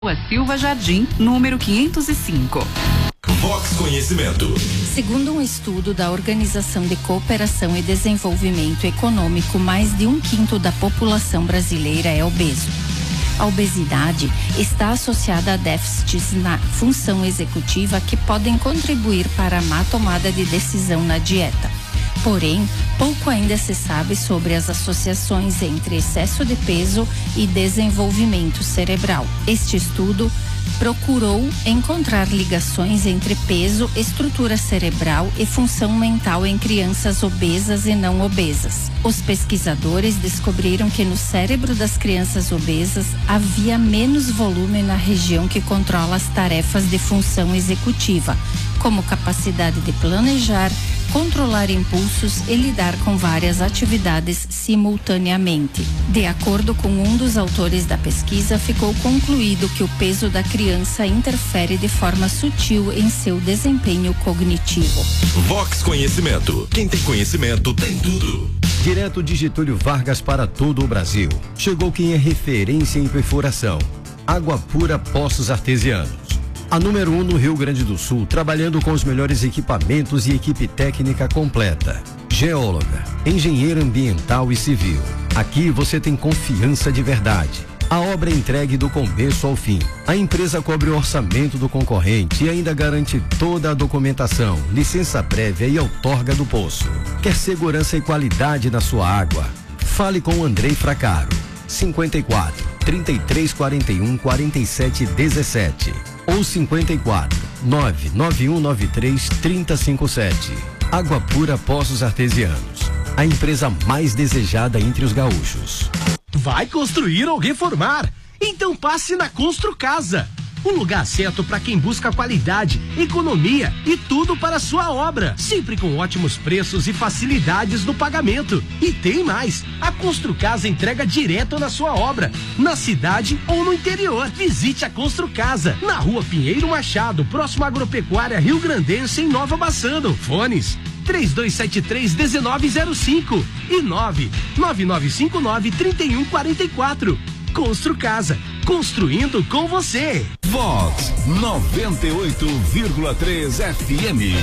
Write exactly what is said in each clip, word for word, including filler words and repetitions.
Rua Silva Jardim, número quinhentos e cinco. Vox Conhecimento. Segundo um estudo da Organização de Cooperação e Desenvolvimento Econômico, mais de um quinto da população brasileira é obeso. A obesidade está associada a déficits na função executiva que podem contribuir para a má tomada de decisão na dieta. Porém, pouco ainda se sabe sobre as associações entre excesso de peso e desenvolvimento cerebral. Este estudo procurou encontrar ligações entre peso, estrutura cerebral e função mental em crianças obesas e não obesas. Os pesquisadores descobriram que no cérebro das crianças obesas havia menos volume na região que controla as tarefas de função executiva, como capacidade de planejar, controlar impulsos e lidar com várias atividades simultaneamente. De acordo com um dos autores da pesquisa, ficou concluído que o peso da criança interfere de forma sutil em seu desempenho cognitivo. Vox Conhecimento. Quem tem conhecimento tem tudo. Direto de Getúlio Vargas para todo o Brasil. Chegou quem é referência em perfuração. Água Pura Poços Artesianos. A número um no Rio Grande do Sul, trabalhando com os melhores equipamentos e equipe técnica completa. Geóloga, engenheira ambiental e civil. Aqui você tem confiança de verdade. A obra é entregue do começo ao fim. A empresa cobre o orçamento do concorrente e ainda garante toda a documentação, licença prévia e outorga do poço. Quer segurança e qualidade na sua água? Fale com Andrei Fracaro. cinquenta e quatro, trinta e três, quarenta e um, quarenta e sete, dezessete. Ou cinquenta e quatro, nove nove um nove três, três zero cinco sete. Água Pura Poços Artesianos. A empresa mais desejada entre os gaúchos. Vai construir ou reformar? Então passe na Constru Casa. O lugar certo para quem busca qualidade, economia e tudo para a sua obra. Sempre com ótimos preços e facilidades no pagamento. E tem mais. A Constru Casa entrega direto na sua obra, na cidade ou no interior. Visite a Constru Casa, na Rua Pinheiro Machado, próximo à Agropecuária Rio Grandense, em Nova Bassano. Fones três dois sete três, um nove zero cinco e nove nove nove cinco nove, três um quatro quatro. Constru Casa, construindo com você. Vox noventa e oito vírgula três F M.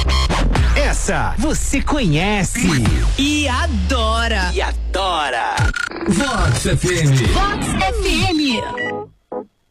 Essa você conhece e adora. E adora. Vox F M. Vox F M.